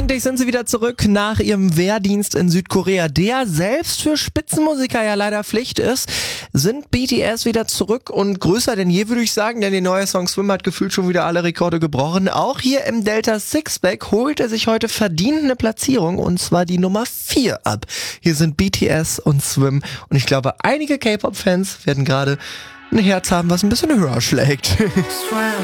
Endlich sind sie wieder zurück nach ihrem Wehrdienst in Südkorea, der selbst für Spitzenmusiker ja leider Pflicht ist. Sind BTS wieder zurück und größer denn je, würde ich sagen, denn der neue Song Swim hat gefühlt schon wieder alle Rekorde gebrochen. Auch hier im Delta Sixpack holt er sich heute verdient eine Platzierung, und zwar die Nummer 4 ab. Hier sind BTS und Swim, und ich glaube, einige K-Pop-Fans werden gerade ein Herz haben, was ein bisschen höher schlägt. Swim.